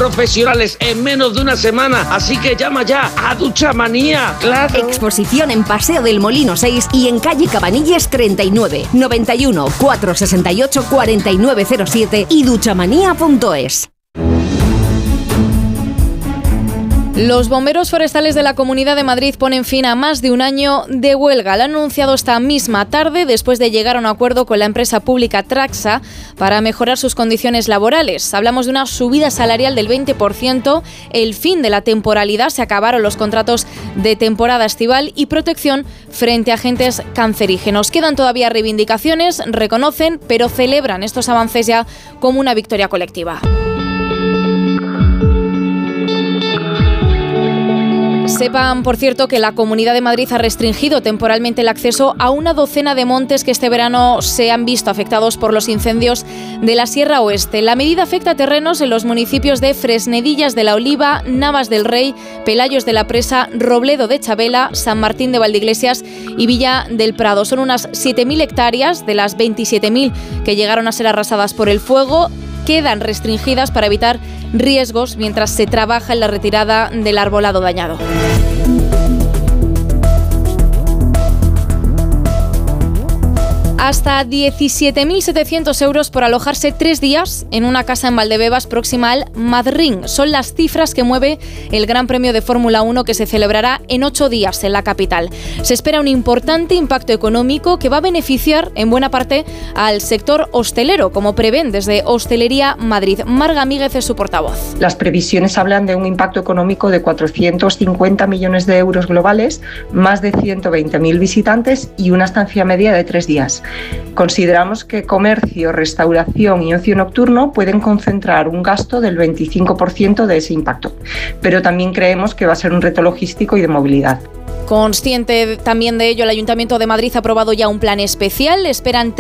profesionales en menos de una semana. Así que llama ya a Duchamanía. ¡Claro! Exposición en Paseo del Molino 6 y en calle Cabanilles 39, 91 468 4907 y duchamanía.es. Los bomberos forestales de la Comunidad de Madrid ponen fin a más de un año de huelga. Lo han anunciado esta misma tarde después de llegar a un acuerdo con la empresa pública Traxa para mejorar sus condiciones laborales. Hablamos de una subida salarial del 20%, el fin de la temporalidad, se acabaron los contratos de temporada estival y protección frente a agentes cancerígenos. Quedan todavía reivindicaciones, reconocen, pero celebran estos avances ya como una victoria colectiva. Sepan, por cierto, que la Comunidad de Madrid ha restringido temporalmente el acceso a una docena de montes que este verano se han visto afectados por los incendios de la Sierra Oeste. La medida afecta a terrenos en los municipios de Fresnedillas de la Oliva, Navas del Rey, Pelayos de la Presa, Robledo de Chabela, San Martín de Valdeiglesias y Villa del Prado. Son unas 7.000 hectáreas de las 27.000 que llegaron a ser arrasadas por el fuego. Quedan restringidas para evitar riesgos mientras se trabaja en la retirada del arbolado dañado. Hasta 17.700 euros por alojarse 3 días en una casa en Valdebebas próxima al Madrid. Son las cifras que mueve el Gran Premio de Fórmula 1 que se celebrará en 8 días en la capital. Se espera un importante impacto económico que va a beneficiar en buena parte al sector hostelero, como prevén desde Hostelería Madrid. Marga Míguez es su portavoz. Las previsiones hablan de un impacto económico de 450 millones de euros globales, más de 120.000 visitantes y una estancia media de 3 días. Consideramos que comercio, restauración y ocio nocturno pueden concentrar un gasto del 25% de ese impacto, pero también creemos que va a ser un reto logístico y de movilidad. Consciente también de ello, el Ayuntamiento de Madrid ha aprobado ya un plan especial. Esperan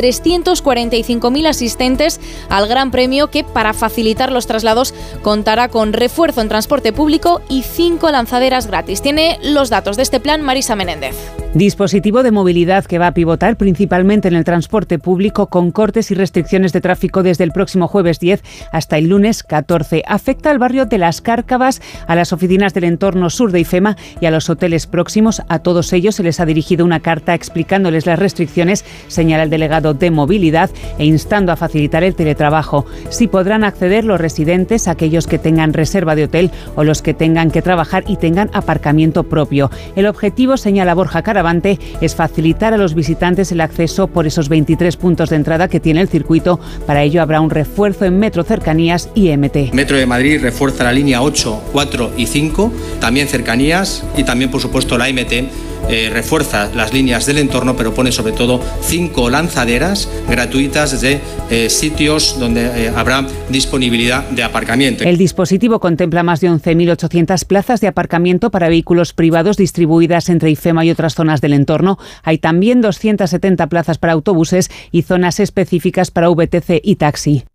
345.000 asistentes al Gran Premio que, para facilitar los traslados, contará con refuerzo en transporte público y 5 lanzaderas gratis. Tiene los datos de este plan Marisa Menéndez. Dispositivo de movilidad que va a pivotar principalmente en el transporte público con cortes y restricciones de tráfico desde el próximo jueves 10 hasta el lunes 14. Afecta al barrio de Las Cárcavas, a las oficinas del entorno sur de IFEMA y a los hoteles próximos. A todos ellos se les ha dirigido una carta explicándoles las restricciones, señala el delegado de movilidad, e instando a facilitar el teletrabajo. Sí podrán acceder los residentes, aquellos que tengan reserva de hotel o los que tengan que trabajar y tengan aparcamiento propio. El objetivo, señala Borja Caravante, es facilitar a los visitantes el acceso por esos 23 puntos de entrada que tiene el circuito. Para ello habrá un refuerzo en Metro Cercanías y MT. Metro de Madrid refuerza la línea 8, 4 y 5, también Cercanías y también, por supuesto, la MT refuerza las líneas del entorno, pero pone sobre todo 5 lanzaderas gratuitas de sitios donde habrá disponibilidad de aparcamiento. El dispositivo contempla más de 11.800 plazas de aparcamiento para vehículos privados distribuidas entre IFEMA y otras zonas del entorno. Hay también 270 plazas para autobuses y zonas específicas para VTC y taxi.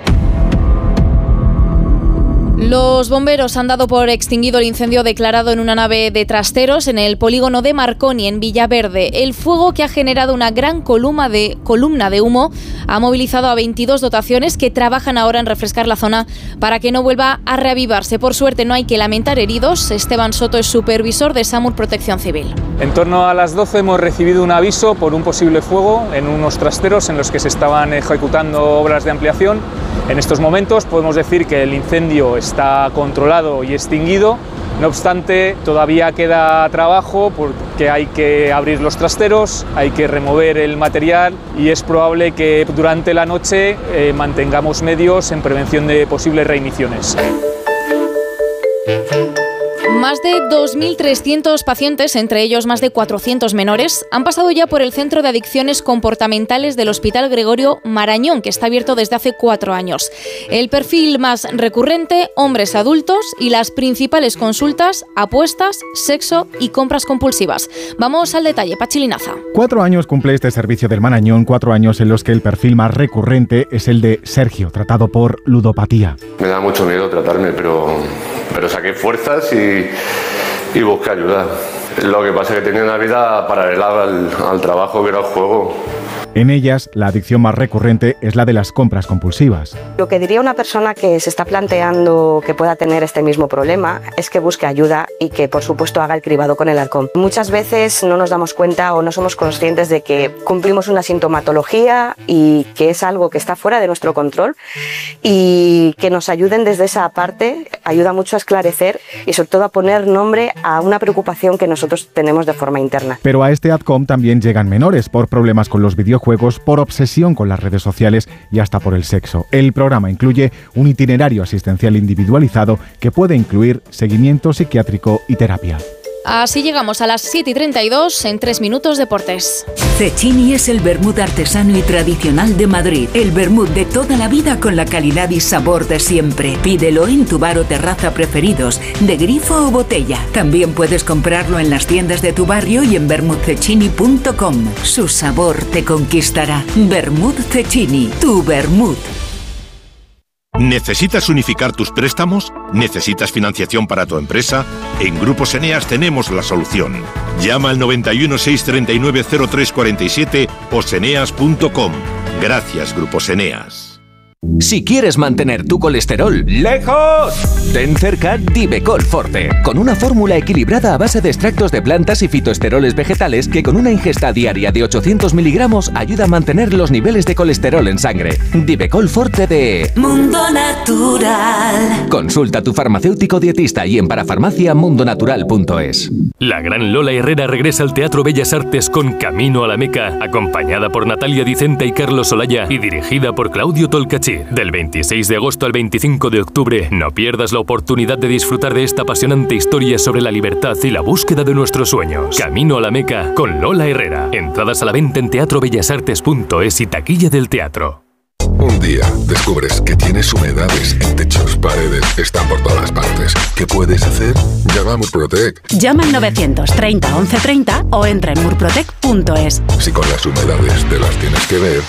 Los bomberos han dado por extinguido el incendio declarado en una nave de trasteros en el polígono de Marconi, en Villaverde. El fuego, que ha generado una gran columna de humo, ha movilizado a 22 dotaciones que trabajan ahora en refrescar la zona para que no vuelva a reavivarse. Por suerte no hay que lamentar heridos. Esteban Soto es supervisor de SAMUR Protección Civil. En torno a las 12 hemos recibido un aviso por un posible fuego en unos trasteros en los que se estaban ejecutando obras de ampliación. En estos momentos podemos decir que el incendio está controlado y extinguido. No obstante, todavía queda trabajo porque hay que abrir los trasteros, hay que remover el material y es probable que durante la noche mantengamos medios en prevención de posibles reiniciones. Más de 2.300 pacientes, entre ellos más de 400 menores, han pasado ya por el Centro de Adicciones Comportamentales del Hospital Gregorio Marañón, que está abierto desde hace 4 años. El perfil más recurrente, hombres adultos, y las principales consultas, apuestas, sexo y compras compulsivas. Vamos al detalle, Pachi Linaza. 4 años cumple este servicio del Marañón, 4 años en los que el perfil más recurrente es el de Sergio, tratado por ludopatía. Me da mucho miedo tratarme, pero saqué fuerzas y busqué ayuda. Lo que pasa es que tenía una vida paralela al trabajo, que era el juego. En ellas, la adicción más recurrente es la de las compras compulsivas. Lo que diría una persona que se está planteando que pueda tener este mismo problema es que busque ayuda y que, por supuesto, haga el cribado con el halcón. Muchas veces no nos damos cuenta o no somos conscientes de que cumplimos una sintomatología y que es algo que está fuera de nuestro control, y que nos ayuden desde esa parte ayuda mucho a esclarecer y sobre todo a poner nombre a una preocupación que nosotros tenemos de forma interna. Pero a este ADCOM también llegan menores por problemas con los videojuegos, por obsesión con las redes sociales y hasta por el sexo. El programa incluye un itinerario asistencial individualizado que puede incluir seguimiento psiquiátrico y terapia. Así llegamos a las 7:32 en 3 minutos deportes. Cecchini es el vermut artesano y tradicional de Madrid. El vermut de toda la vida con la calidad y sabor de siempre. Pídelo en tu bar o terraza preferidos, de grifo o botella. También puedes comprarlo en las tiendas de tu barrio y en vermutcecchini.com. Su sabor te conquistará. Vermut Cecchini, tu vermut. ¿Necesitas unificar tus préstamos? ¿Necesitas financiación para tu empresa? En Grupos Eneas tenemos la solución. Llama al 91 639 0347 o seneas.com. Gracias, Grupos Eneas. Si quieres mantener tu colesterol lejos, ten cerca Divecol Forte, con una fórmula equilibrada a base de extractos de plantas y fitoesteroles vegetales que con una ingesta diaria de 800 miligramos ayuda a mantener los niveles de colesterol en sangre. Divecol Forte de Mundo Natural. Consulta a tu farmacéutico dietista y en parafarmaciamundonatural.es. La gran Lola Herrera regresa al Teatro Bellas Artes con Camino a la Meca, acompañada por Natalia Dicenta y Carlos Olaya y dirigida por Claudio Tolcachir. Del 26 de agosto al 25 de octubre, no pierdas la oportunidad de disfrutar de esta apasionante historia sobre la libertad y la búsqueda de nuestros sueños. Camino a la Meca con Lola Herrera. Entradas a la venta en teatrobellasartes.es y taquilla del teatro. Un día descubres que tienes humedades en techos, paredes, están por todas partes. ¿Qué puedes hacer? Llama a Murprotec. Llama al 930 1130 o entra en murprotec.es. Si con las humedades te las tienes que ver.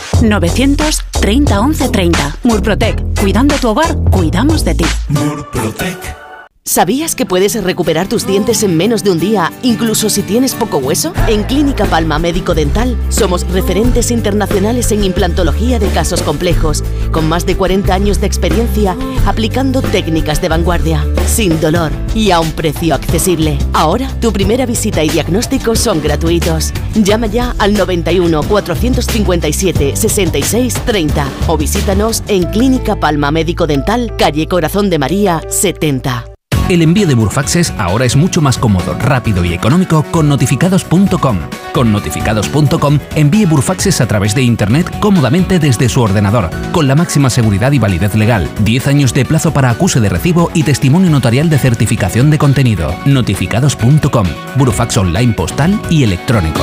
930 1130. Murprotec. Cuidando tu hogar, cuidamos de ti. Murprotec. ¿Sabías que puedes recuperar tus dientes en menos de un día, incluso si tienes poco hueso? En Clínica Palma Médico Dental somos referentes internacionales en implantología de casos complejos, con más de 40 años de experiencia aplicando técnicas de vanguardia, sin dolor y a un precio accesible. Ahora, tu primera visita y diagnóstico son gratuitos. Llama ya al 91 457 66 30 o visítanos en Clínica Palma Médico Dental, calle Corazón de María 70. El envío de Burfaxes ahora es mucho más cómodo, rápido y económico con notificados.com. Con notificados.com envíe Burfaxes a través de Internet cómodamente desde su ordenador, con la máxima seguridad y validez legal, 10 años de plazo para acuse de recibo y testimonio notarial de certificación de contenido. Notificados.com, Burfax online postal y electrónico.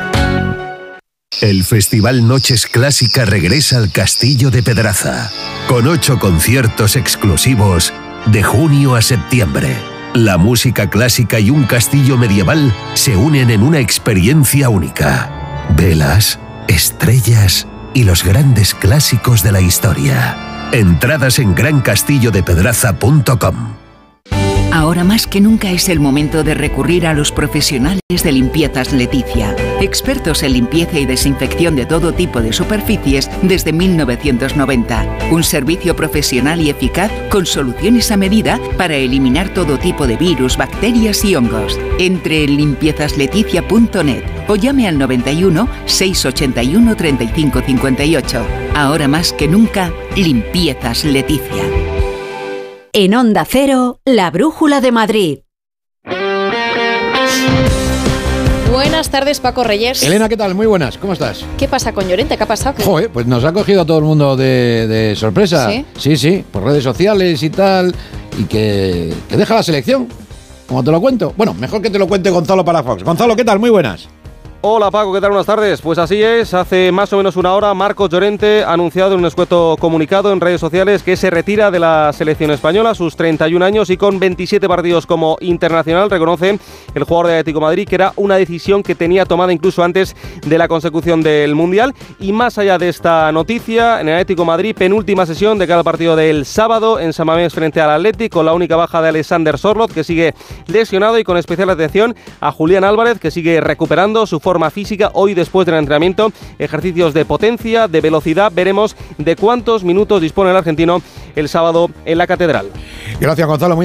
El Festival Noches Clásica regresa al Castillo de Pedraza, con 8 conciertos exclusivos de junio a septiembre. La música clásica y un castillo medieval se unen en una experiencia única. Velas, estrellas y los grandes clásicos de la historia. Entradas en grancastillodepedraza.com. Ahora más que nunca es el momento de recurrir a los profesionales de Limpiezas Leticia. Expertos en limpieza y desinfección de todo tipo de superficies desde 1990. Un servicio profesional y eficaz con soluciones a medida para eliminar todo tipo de virus, bacterias y hongos. Entre en limpiezasLeticia.net o llame al 91 681 35 58. Ahora más que nunca, Limpiezas Leticia. En Onda Cero, la Brújula de Madrid. Buenas tardes, Paco Reyes. Elena, ¿qué tal? Muy buenas, ¿cómo estás? ¿Qué pasa con Llorente? ¿Qué ha pasado? Joder, pues nos ha cogido a todo el mundo de sorpresa. ¿Sí? Sí, por redes sociales y tal, y que deja la selección. ¿Cómo te lo cuento? Bueno, mejor que te lo cuente Gonzalo Palafox. Gonzalo, ¿qué tal? Muy buenas. Hola Paco, ¿qué tal? Buenas tardes. Pues así es, hace más o menos una hora Marcos Llorente ha anunciado en un escueto comunicado en redes sociales que se retira de la selección española a sus 31 años y con 27 partidos como internacional. Reconoce el jugador de Atlético de Madrid que era una decisión que tenía tomada incluso antes de la consecución del Mundial. Y más allá de esta noticia, en el Atlético de Madrid, penúltima sesión de cada partido del sábado en San Mamés frente al Atlético, con la única baja de Alexander Sorloth, que sigue lesionado, y con especial atención a Julián Álvarez, que sigue recuperando su forma física. Hoy, después del entrenamiento, ejercicios de potencia, de velocidad. Veremos de cuántos minutos dispone el argentino el sábado en la Catedral. Gracias, Gonzalo. Muy